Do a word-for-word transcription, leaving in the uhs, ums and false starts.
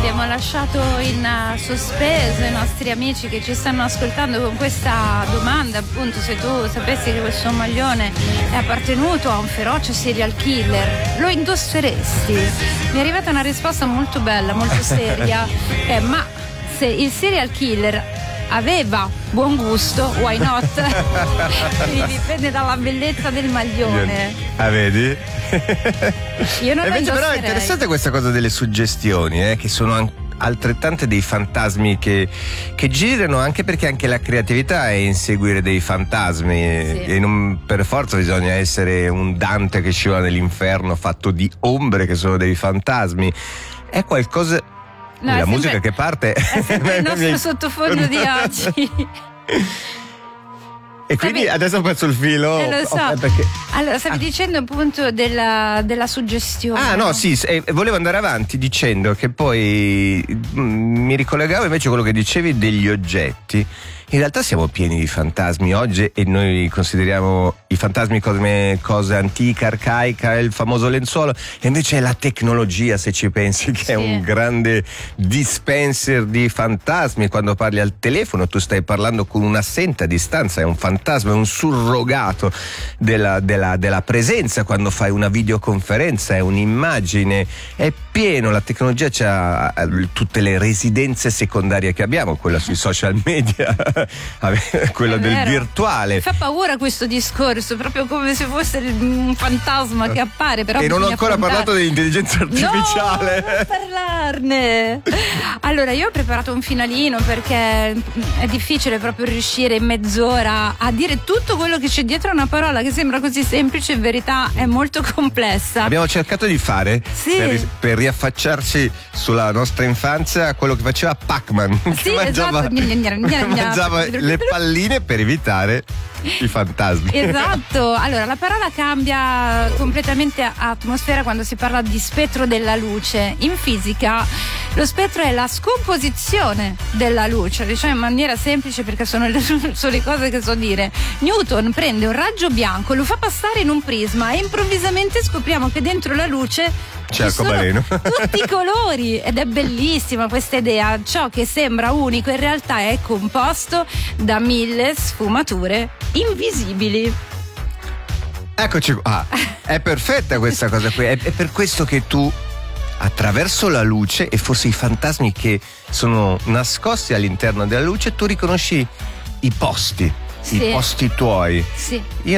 Abbiamo lasciato in sospeso i nostri amici che ci stanno ascoltando con questa domanda, appunto, se tu sapessi che questo maglione è appartenuto a un feroce serial killer, lo indosseresti? Mi è arrivata una risposta molto bella, molto seria, eh, ma se il serial killer aveva buon gusto, why not? Quindi dipende dalla bellezza del maglione. Ah, vedi? Io non e lo invece però è indosserei. interessante questa cosa delle suggestioni, eh, che sono anche altrettante dei fantasmi che, che girano, anche perché anche la creatività è inseguire dei fantasmi, sì. E non per forza bisogna essere un Dante che scivola nell'inferno fatto di ombre che sono dei fantasmi. È qualcosa. No, la è sempre, musica che parte è sempre il nostro sottofondo di oggi. E quindi stavi... adesso ho perso il filo. Eh, lo so. Okay, perché... Allora, stavi ah. dicendo appunto della, della suggestione. Ah no, sì, e volevo andare avanti dicendo che poi mh, mi ricollegavo invece a quello che dicevi degli oggetti. In realtà siamo pieni di fantasmi oggi e noi consideriamo i fantasmi come cosa antica, arcaica, il famoso lenzuolo, e invece è la tecnologia, se ci pensi, che sì. È un grande dispenser di fantasmi. Quando parli al telefono tu stai parlando con un assente a distanza, è un fantasma, è un surrogato della, della, della presenza. Quando fai una videoconferenza è un'immagine, è pieno, la tecnologia c'ha tutte le residenze secondarie che abbiamo, quella sui social media. Quella del virtuale. Fa paura questo discorso, proprio come se fosse un fantasma che appare, però e non ho ancora affrontare. parlato dell'intelligenza artificiale. No, non parlarne. Allora, io ho preparato un finalino perché è difficile proprio riuscire in mezz'ora a dire tutto quello che c'è dietro a una parola che sembra così semplice, in verità è molto complessa. Abbiamo cercato di fare, sì. per, per riaffacciarci sulla nostra infanzia, quello che faceva Pac-Man, sì, che mangiava, esatto. mangiava le palline per evitare i fantasmi. Esatto. Allora, la parola cambia completamente atmosfera quando si parla di spettro della luce. In fisica lo spettro è la scomposizione della luce, diciamo in maniera semplice perché sono le, sono le cose che so dire. Newton prende un raggio bianco, lo fa passare in un prisma e improvvisamente scopriamo che dentro la luce c'è arcobaleno, tutti i colori, ed è bellissima questa idea. Ciò che sembra unico in realtà è composto da mille sfumature invisibili. Eccoci qua. Ah, è perfetta questa cosa qui. È, è per questo che tu, attraverso la luce e forse i fantasmi che sono nascosti all'interno della luce, tu riconosci i posti, sì. I posti tuoi. Sì. Io